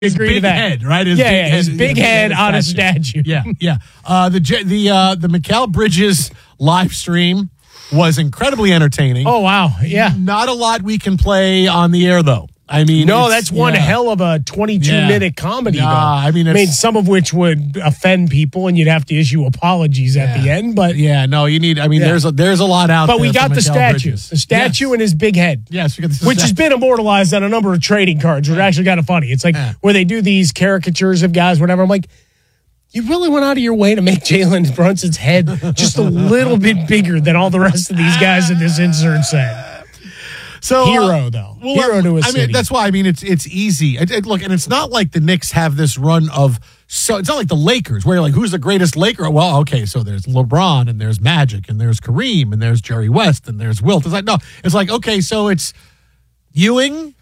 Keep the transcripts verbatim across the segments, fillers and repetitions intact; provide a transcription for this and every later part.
his agree big to that. head, right? His yeah, big yeah, head, his big yeah, head on a statue. statue. Yeah, yeah. Uh, the J- the uh, the Mikal Bridges live stream was incredibly entertaining. Oh, wow. Yeah. Not a lot we can play on the air, though. I mean, no, it's- that's one yeah. hell of a twenty-two Yeah. minute comedy. Yeah, though. I mean, I mean, it's- some of which would offend people, and you'd have to issue apologies at the Yeah. end. But Yeah, no, you need. I mean, Yeah. there's a there's a lot out but there. we got for the Mikal statue, Bridges. the statue, Yes. and his big head. Yes, we got the Which has statue. been immortalized on a number of trading cards, which are actually kind of funny. It's like Yeah. where they do these caricatures of guys, whatever. I'm like, you really went out of your way to make Jalen Brunson's head just a little bit bigger than all the rest of these guys in this insert set. So Hero, uh, though. well, Hero to a I city. mean, that's why. I mean, it's it's easy. It, it- look, and it's not like the Knicks have this run of. So it's not like the Lakers, where you're like, who's the greatest Laker? Well, okay, so there's LeBron and there's Magic and there's Kareem and there's Jerry West and there's Wilt. It's like no, it's like okay, so it's Ewing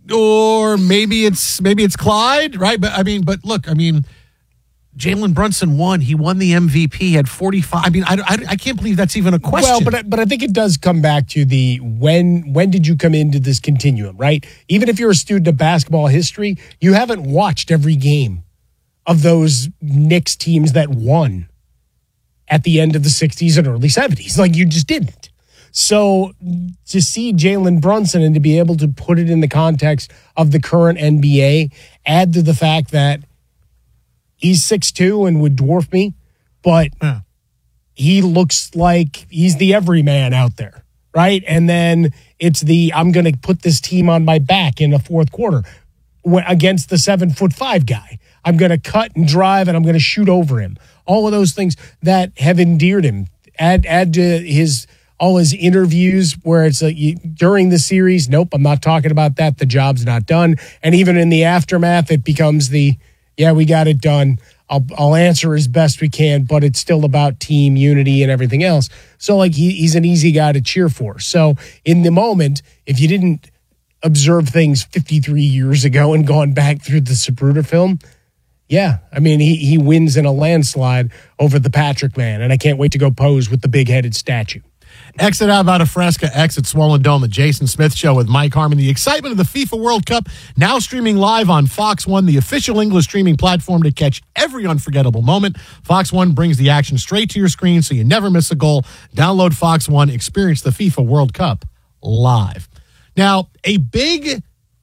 or maybe it's maybe it's Clyde, right? But I mean, but look, I mean. Jalen Brunson won. He won the M V P. Had forty-five. I mean, I, I, I can't believe that's even a question. Well, but I- but I think it does come back to the when when did you come into this continuum, right? Even if you're a student of basketball history, you haven't watched every game of those Knicks teams that won at the end of the sixties and early seventies. Like you just didn't. So to see Jalen Brunson and to be able to put it in the context of the current N B A, add to the fact that he's six two and would dwarf me, but Yeah. he looks like he's the everyman out there, right? And then it's the I'm going to put this team on my back in the fourth quarter wh- against the seven foot five guy. I'm going to cut and drive and I'm going to shoot over him. All of those things that have endeared him. Add add to his all his interviews where it's like you, during the series. Nope, I'm not talking about that. The job's not done. And even in the aftermath, it becomes the yeah, we got it done. I'll I'll answer as best we can, but it's still about team unity and everything else. So like he, he's an easy guy to cheer for. So in the moment, if you didn't observe things fifty-three years ago and gone back through the Zapruder film, yeah, I mean he he wins in a landslide over the Patrick man, and I can't wait to go pose with the big headed statue. Exit out about a Fresca, exit Swollen Dome, the Jason Smith Show with Mike Harmon. The excitement of the FIFA World Cup now streaming live on Fox One, the official English streaming platform to catch every unforgettable moment. Fox One brings the action straight to your screen so you never miss a goal. Download Fox One, experience the FIFA World Cup live. Now, a big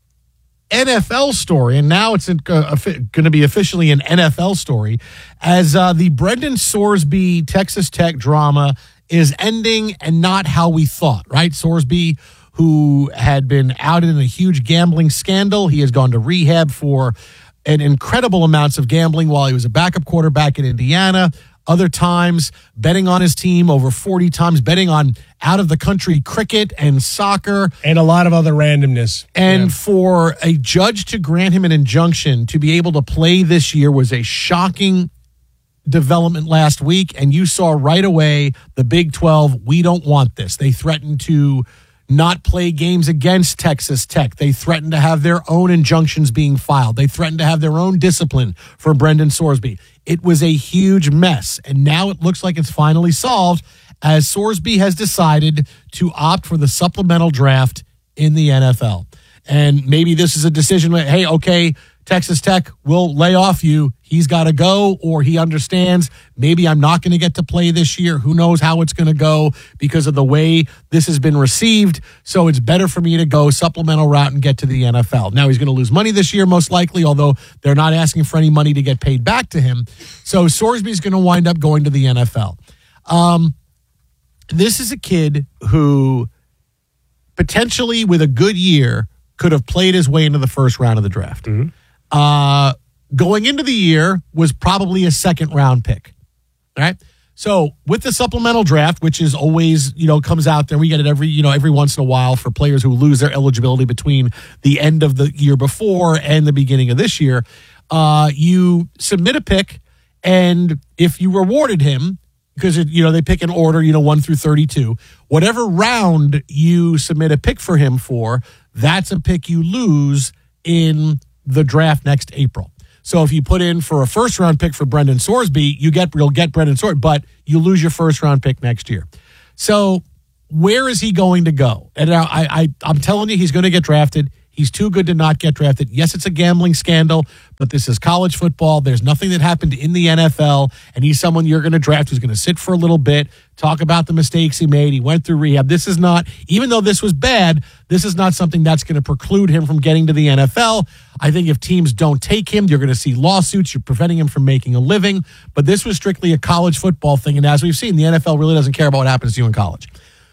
N F L story, and now it's uh, going to be officially an N F L story, as uh, the Brendan Sorsby Texas Tech drama is ending and not how we thought, right? Sorsby, who had been outed in a huge gambling scandal, he has gone to rehab for an incredible amounts of gambling while he was a backup quarterback in Indiana. Other times, betting on his team over forty times, betting on out-of-the-country cricket and soccer. And a lot of other randomness. And Yeah. for a judge to grant him an injunction to be able to play this year was a shocking development last week. And you saw right away the Big twelve, we don't want this. They threatened to not play games against Texas Tech. They threatened to have their own injunctions being filed. They threatened to have their own discipline for Brendan Sorsby. It was a huge mess. And now it looks like it's finally solved as Sorsby has decided to opt for the supplemental draft in the N F L. And maybe this is a decision where, hey, okay, Texas Tech will lay off you. He's got to go, or he understands maybe I'm not going to get to play this year. Who knows how it's going to go because of the way this has been received. So it's better for me to go supplemental route and get to the N F L. Now he's going to lose money this year, most likely, although they're not asking for any money to get paid back to him. So Sorsby's going to wind up going to the N F L. Um, this is a kid who potentially with a good year could have played his way into the first round of the draft. Mm-hmm. Uh, going into the year was probably a second round pick. All right. So with the supplemental draft, which is always, you know, comes out there, we get it every, you know, every once in a while for players who lose their eligibility between the end of the year before and the beginning of this year. Uh, you submit a pick, and if you rewarded him, because, it, you know, they pick an order, you know, one through thirty-two, whatever round you submit a pick for him for, that's a pick you lose in the draft next April. So if you put in for a first round pick for Brendan Sorsby, you get you'll get Brendan Sorsby, but you lose your first round pick next year. So where is he going to go? And I, I I'm telling you, he's going to get drafted. He He's too good to not get drafted. Yes, it's a gambling scandal, but this is college football. There's nothing that happened in the N F L, and he's someone you're going to draft who's going to sit for a little bit, talk about the mistakes he made. He went through rehab. This is not, even though this was bad, this is not something that's going to preclude him from getting to the N F L. I think if teams don't take him, you're going to see lawsuits. You're preventing him from making a living. But this was strictly a college football thing, and as we've seen, the N F L really doesn't care about what happens to you in college.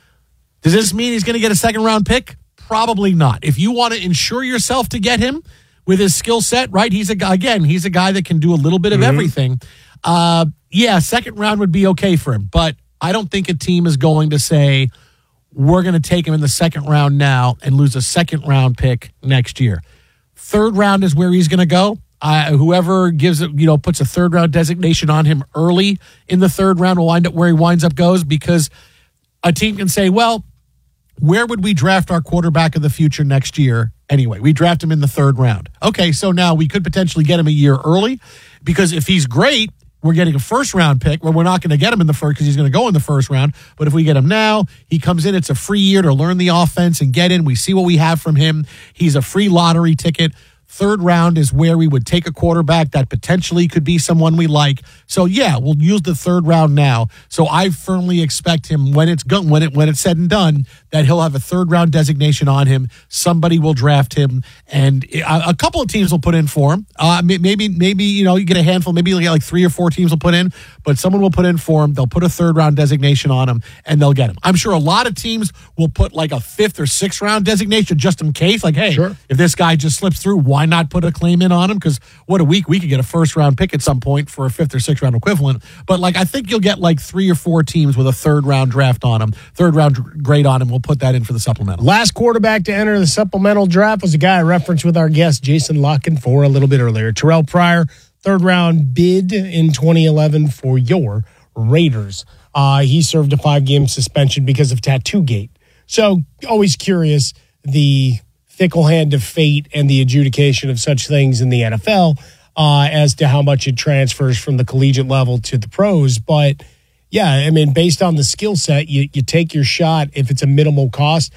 Does this mean he's going to get a second-round pick? Probably not. If you want to insure yourself to get him with his skill set, right? He's a guy, again, he's a guy that can do a little bit of mm-hmm. everything. Uh, yeah, second round would be okay for him, but I don't think a team is going to say, we're going to take him in the second round now and lose a second-round pick next year. Third round is where he's going to go. Uh, whoever gives it, you know, puts a third-round designation on him early in the third round will wind up where he winds up goes, because a team can say, well, where would we draft our quarterback of the future next year anyway? We draft him in the third round. Okay, so now we could potentially get him a year early, because if he's great, we're getting a first-round pick. Well, we're not going to get him in the first because he's going to go in the first round. But if we get him now, he comes in, it's a free year to learn the offense and get in. We see what we have from him. He's a free lottery ticket. Third round is where we would take a quarterback that potentially could be someone we like. So yeah, we'll use the third round now. So I firmly expect him, when it's go- when it when it's said and done, that he'll have a third round designation on him. Somebody will draft him, and a, a couple of teams will put in for him. Uh, maybe maybe you know you get a handful, maybe like, like three or four teams will put in, but someone will put in for him. They'll put a third round designation on him, and they'll get him. I'm sure a lot of teams will put like a fifth or sixth round designation just in case. Like, hey, sure. if this guy just slips through, why not put a claim in on him? Because what a week we could get a first round pick at some point for a fifth or sixth round equivalent. But like I think you'll get like three or four teams with a third round draft on him, third round grade on him. We'll put that in for the supplemental. Last quarterback to enter the supplemental draft was a guy I referenced with our guest Jason Locken for a little bit earlier. Terrell Pryor, third round bid in twenty eleven for your Raiders. Uh, he served a five game suspension because of Tattoo-gate. So always curious the fickle hand of fate and the adjudication of such things in the N F L uh, as to how much it transfers from the collegiate level to the pros. But yeah, I mean, based on the skill set, you, you take your shot if it's a minimal cost.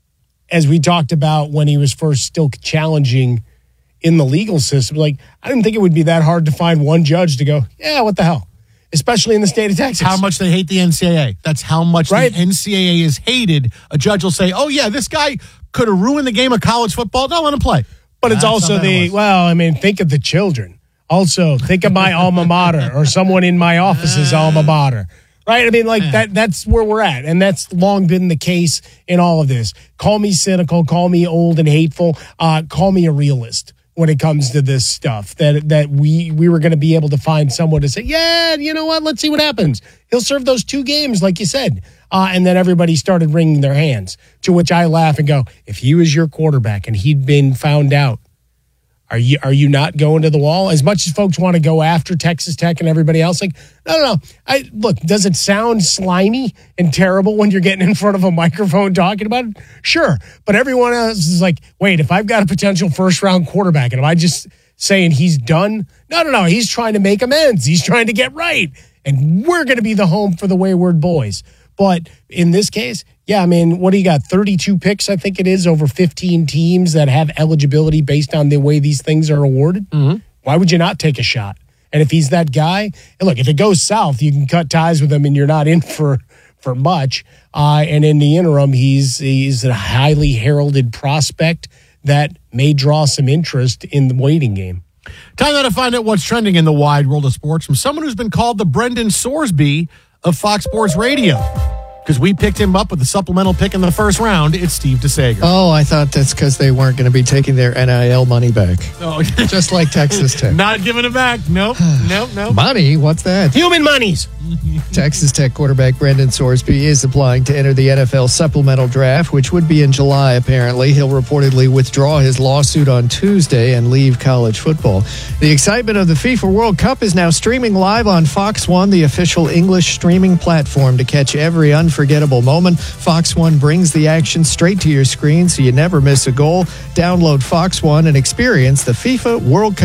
As we talked about when he was first still challenging in the legal system, like I didn't think it would be that hard to find one judge to go, yeah, what the hell? Especially in the state of Texas. How much they hate the N C double A. That's how much right? the N C double A is hated. A judge will say, oh yeah, this guy could have ruined the game of college football. Don't let him play. But it's That's also the, well, I mean, think of the children. Also, think of my alma mater or someone in my office's alma mater. Right? I mean, like that that's where we're at. And that's long been the case in all of this. Call me cynical, call me old and hateful, uh, call me a realist when it comes to this stuff. That that we we were going to be able to find someone to say, yeah, you know what, let's see what happens. He'll serve those two games, like you said. Uh, and then everybody started wringing their hands, to which I laugh and go, if he was your quarterback and he'd been found out, Are you are you not going to the wall? As much as folks want to go after Texas Tech and everybody else, like, no, no, no. I, look, does it sound slimy and terrible when you're getting in front of a microphone talking about it? Sure. But everyone else is like, wait, if I've got a potential first-round quarterback, and am I just saying he's done? No, no, no. He's trying to make amends. He's trying to get right. And we're going to be the home for the wayward boys. But in this case, yeah, I mean, what do you got? thirty-two picks, I think it is, over fifteen teams that have eligibility based on the way these things are awarded. Mm-hmm. Why would you not take a shot? And if he's that guy, and look, if it goes south, you can cut ties with him and you're not in for for much. Uh, and in the interim, he's he's a highly heralded prospect that may draw some interest in the waiting game. Time now to find out what's trending in the wide world of sports from someone who's been called the Brendan Sorsby of Fox Sports Radio. Because we picked him up with a supplemental pick in the first round. It's Steve DeSager. Oh, I thought that's because they weren't going to be taking their N I L money back. Oh. Just like Texas Tech. Not giving it back. Nope. nope. Nope. Money? What's that? Human monies. Texas Tech quarterback Brendan Sorsby is applying to enter the N F L supplemental draft, which would be in July, apparently. He'll reportedly withdraw his lawsuit on Tuesday and leave college football. The excitement of the FIFA World Cup is now streaming live on Fox One, the official English streaming platform, to catch every unforgettable moment. Fox One brings the action straight to your screen so you never miss a goal. Download Fox One and experience the FIFA World Cup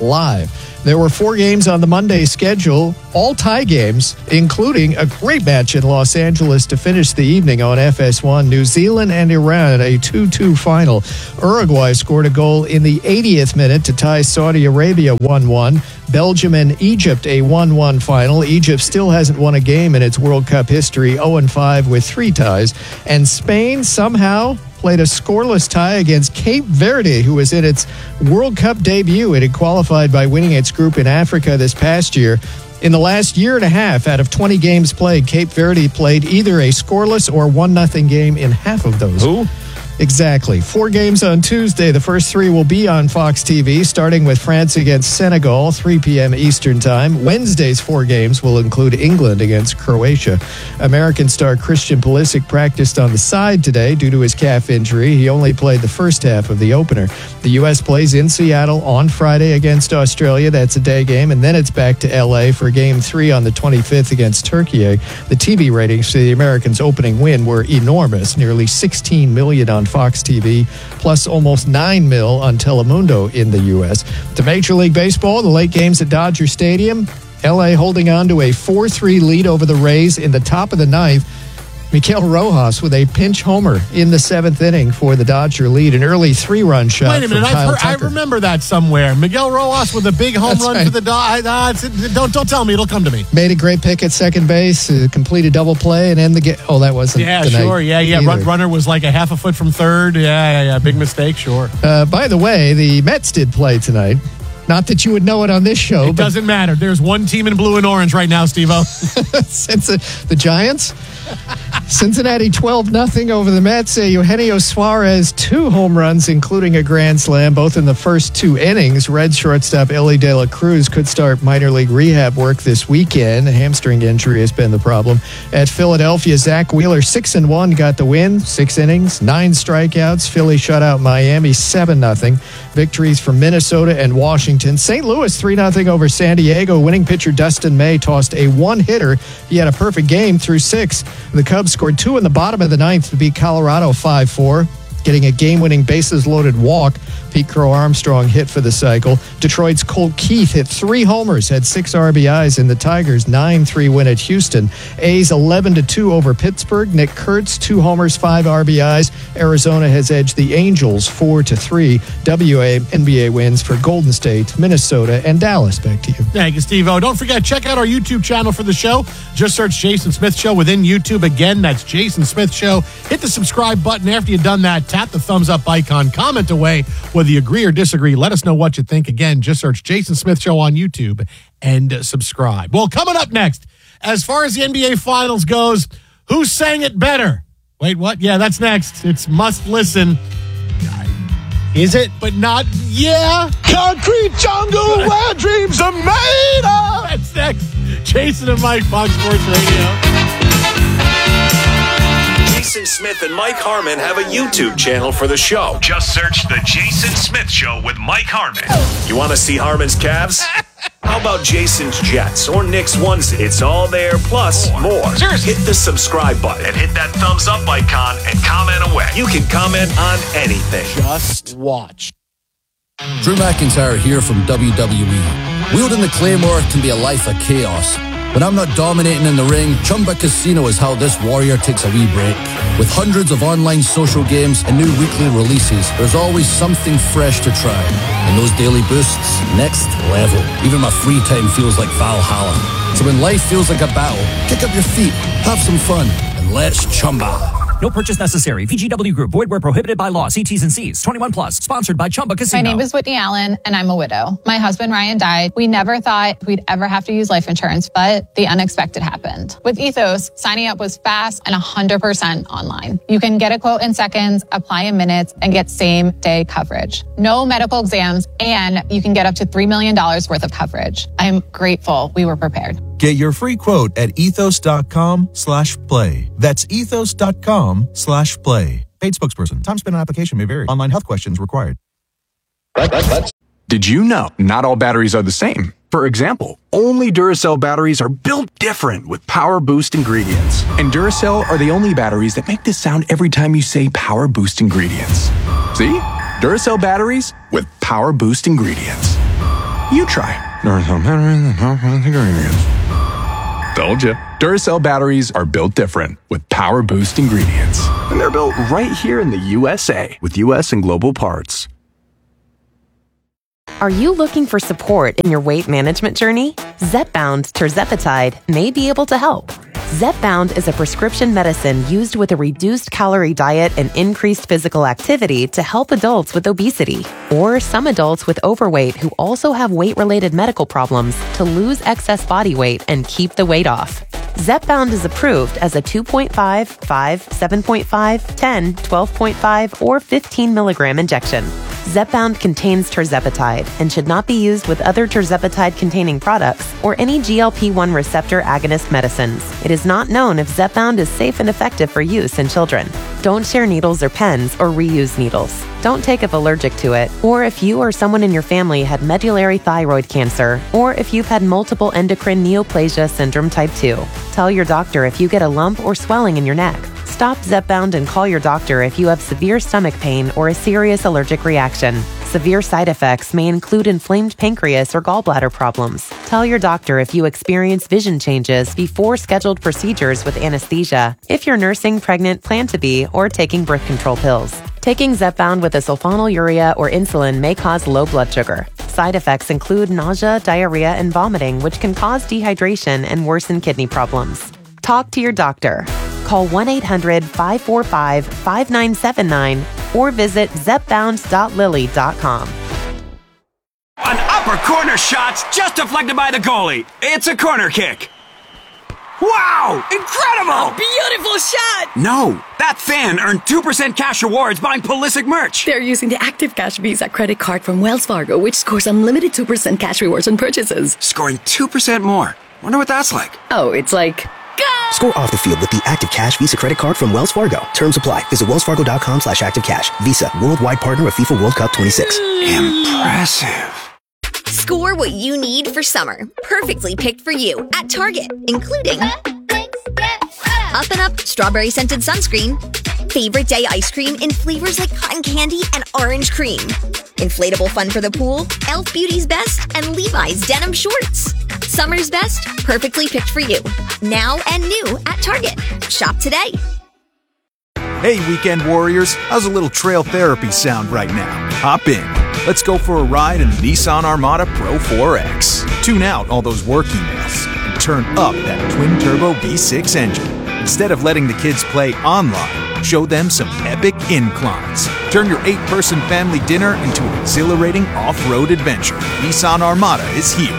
live. There were four games on the Monday schedule, all tie games, including a great match in Los Angeles to finish the evening on F S one. New Zealand and Iran, a two two final. Uruguay scored a goal in the eightieth minute to tie Saudi Arabia one one. Belgium and Egypt, a one one final. Egypt still hasn't won a game in its World Cup history, oh and five with three ties. And Spain somehow played a scoreless tie against Cape Verde, who was in its World Cup debut. It had qualified by winning its group in Africa this past year. In the last year and a half, out of twenty games played, Cape Verde played either a scoreless or one nothing game in half of those. Who? Exactly. Four games on Tuesday. The first three will be on Fox T V, starting with France against Senegal, three p.m. Eastern Time. Wednesday's four games will include England against Croatia. American star Christian Pulisic practiced on the side today due to his calf injury. He only played the first half of the opener. The U S plays in Seattle on Friday against Australia. That's a day game, and then it's back to L A for game three on the twenty-fifth against Turkey. The T V ratings for the Americans' opening win were enormous, nearly sixteen million on Fox T V, plus almost nine mil on Telemundo in the U S. To Major League Baseball, the late games at Dodger Stadium. L A holding on to a four three lead over the Rays in the top of the ninth. Miguel Rojas with a pinch homer in the seventh inning for the Dodger lead. An early three-run shot. Wait a minute, from Kyle I've heard, I Tucker. remember that somewhere. Miguel Rojas with a big home That's run right. for the Dodgers. Uh, don't don't tell me, it'll come to me. Made a great pick at second base, uh, completed double play, and end the game. Oh, that wasn't Yeah, the sure. night Yeah, yeah. either. Run, runner was like a half a foot from third. Yeah, yeah, yeah. Big mistake, sure. Uh, by the way, the Mets did play tonight. Not that you would know it on this show, It but doesn't matter. There's one team in blue and orange right now, Steve-O. since the, the Giants, Cincinnati twelve nothing over the Mets. Uh, Eugenio Suarez, two home runs, including a grand slam, both in the first two innings. Red shortstop Ellie De La Cruz could start minor league rehab work this weekend. A hamstring injury has been the problem. At Philadelphia, Zach Wheeler, six and one, got the win. Six innings, nine strikeouts. Philly shut out Miami, seven nothing. Victories for Minnesota and Washington. Saint Louis, three nothing over San Diego. Winning pitcher Dustin May tossed a one-hitter. He had a perfect game through six. The Cubs scored two in the bottom of the ninth to beat Colorado five four. Getting a game-winning bases-loaded walk. Pete Crow Armstrong hit for the cycle. Detroit's Colt Keith hit three homers, had six R B Is in the Tigers' nine three win at Houston. A's eleven to two over Pittsburgh. Nick Kurtz, two homers, five R B Is. Arizona has edged the Angels four to three. W A N B A wins for Golden State, Minnesota, and Dallas. Back to you. Thank you, Steve-O. Don't forget, check out our YouTube channel for the show. Just search Jason Smith Show within YouTube. Again, that's Jason Smith Show. Hit the subscribe button. After you've done that, tap the thumbs up icon. Comment away whether you agree or disagree. Let us know what you think. Again, just search Jason Smith Show on YouTube and uh, subscribe. Well, coming up next, as far as the N B A Finals goes, who sang it better? Wait, what? Yeah, that's next. It's Must Listen. Is it? But not, yeah. Concrete jungle where dreams are made of. That's next. Jason and Mike, Fox Sports Radio. Jason Smith and Mike Harmon have a YouTube channel for the show. Just search The Jason Smith Show with Mike Harmon. You want to see Harmon's calves? How about Jason's Jets or Nick's onesie? It's all there, plus more. Seriously. Hit the subscribe button. And hit that thumbs up icon and comment away. You can comment on anything. Just watch. Drew McIntyre here from W W E. Wielding the Claymore can be a life of chaos. When I'm not dominating in the ring, Chumba Casino is how this warrior takes a wee break. With hundreds of online social games and new weekly releases, there's always something fresh to try. And those daily boosts, next level. Even my free time feels like Valhalla. So when life feels like a battle, kick up your feet, have some fun, and let's Chumba. No purchase necessary. V G W Group. Void where prohibited by law. See T's and C's. twenty-one plus. Sponsored by Chumba Casino. My name is Whitney Allen, and I'm a widow. My husband, Ryan, died. We never thought we'd ever have to use life insurance, but the unexpected happened. With Ethos, signing up was fast and one hundred percent online. You can get a quote in seconds, apply in minutes, and get same-day coverage. No medical exams, and you can get up to three million dollars worth of coverage. I'm grateful we were prepared. Get your free quote at ethos.com slash play. That's ethos.com slash play. Paid spokesperson. Time spent on application may vary. Online health questions required. Did you know not all batteries are the same? For example, only Duracell batteries are built different with Power Boost ingredients. And Duracell are the only batteries that make this sound every time you say Power Boost ingredients. See? Duracell batteries with Power Boost ingredients. You try. Duracell batteries, power-boost ingredients. Told ya. Duracell batteries are built different with power boost ingredients. And they're built right here in the U S A with U S and global parts. Are you looking for support in your weight management journey? Zepbound tirzepatide may be able to help. Zepbound is a prescription medicine used with a reduced calorie diet and increased physical activity to help adults with obesity or some adults with overweight who also have weight-related medical problems to lose excess body weight and keep the weight off. Zepbound is approved as a two point five, five, seven point five, ten, twelve point five, or fifteen milligram injection. Zepbound contains tirzepatide and should not be used with other tirzepatide-containing products or any G L P one receptor agonist medicines. It is not known if Zepbound is safe and effective for use in children. Don't share needles or pens or reuse needles. Don't take if allergic to it, or if you or someone in your family had medullary thyroid cancer, or if you've had multiple endocrine neoplasia syndrome type two. Tell your doctor if you get a lump or swelling in your neck. Stop Zepbound and call your doctor if you have severe stomach pain or a serious allergic reaction. Severe side effects may include inflamed pancreas or gallbladder problems. Tell your doctor if you experience vision changes before scheduled procedures with anesthesia, if you're nursing, pregnant, plan to be, or taking birth control pills. Taking Zepbound with a sulfonylurea or insulin may cause low blood sugar. Side effects include nausea, diarrhea, and vomiting, which can cause dehydration and worsen kidney problems. Talk to your doctor. Call one eight hundred, five four five, five nine seven nine or visit zepbound dot lilly dot com. An upper corner shot's just deflected by the goalie. It's a corner kick. Wow! Incredible! A beautiful shot! No, that fan earned two percent cash rewards buying Pulisic merch. They're using the Active Cash Visa credit card from Wells Fargo, which scores unlimited two percent cash rewards on purchases. Scoring two percent more. Wonder what that's like. Oh, it's like... Go! Score off the field with the Active Cash Visa credit card from Wells Fargo. Terms apply. Visit wellsfargo.com slash activecash. Visa, worldwide partner of FIFA World Cup twenty-six. Impressive. Score what you need for summer. Perfectly picked for you at Target, including Up and Up strawberry scented sunscreen, favorite day ice cream in flavors like cotton candy and orange cream, inflatable fun for the pool, Elf Beauty's Best, and Levi's denim shorts. Summer's best, perfectly picked for you. Now and new at Target. Shop today. Hey, weekend warriors, how's a little trail therapy sound right now? Hop in. Let's go for a ride in the Nissan Armada Pro four X. Tune out all those work emails and turn up that twin-turbo V six engine. Instead of letting the kids play online, show them some epic inclines. Turn your eight-person family dinner into an exhilarating off-road adventure. Nissan Armada is here.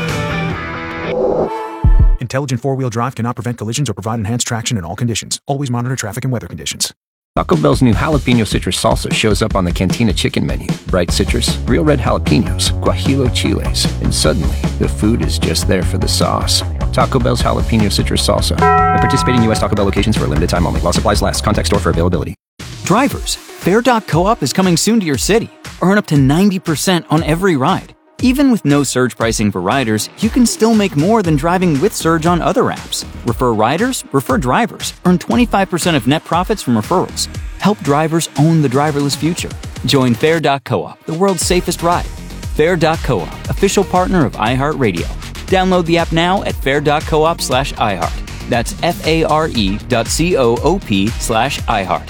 Intelligent four-wheel drive cannot prevent collisions or provide enhanced traction in all conditions. Always monitor traffic and weather conditions. Taco Bell's new jalapeno citrus salsa shows up on the Cantina chicken menu. Bright citrus, real red jalapenos, guajillo chiles, and suddenly the food is just there for the sauce. Taco Bell's jalapeno citrus salsa. At participating U S Taco Bell locations for a limited time only. While supplies last. Contact store for availability. Drivers, Fair dot coop is coming soon to your city. Earn up to ninety percent on every ride. Even with no surge pricing for riders, you can still make more than driving with Surge on other apps. Refer riders, refer drivers. Earn twenty-five percent of net profits from referrals. Help drivers own the driverless future. Join Fair dot coop, the world's safest ride. Fair dot coop, official partner of iHeartRadio. Download the app now at fair dot coop slash iHeart. That's F-A-R-E dot C-O-O-P slash iHeart.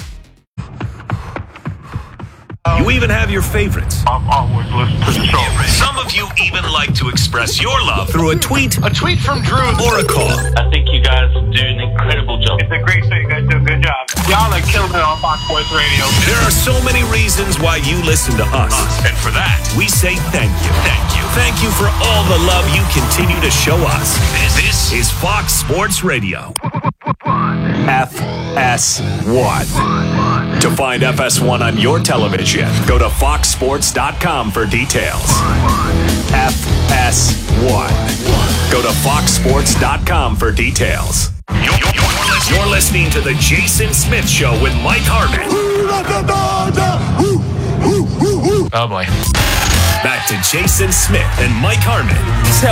You even have your favorites. I'm always listening to the show. Some of you even like to express your love through a tweet, a tweet from Drew, or a call. I think you guys do an incredible job. It's a great show. You guys do a good job. Y'all are killing it on Fox Sports Radio. There are so many reasons why you listen to us, and for that, we say thank you. Thank you. Thank you for all the love you continue to show us. This is Fox Sports Radio. F S one. To find F S one on your television, go to fox sports dot com for details. F S one. Go to fox sports dot com for details. You're, you're, you're listening to The Jason Smith Show with Mike Harmon. Oh, boy. Back to Jason Smith and Mike Harmon.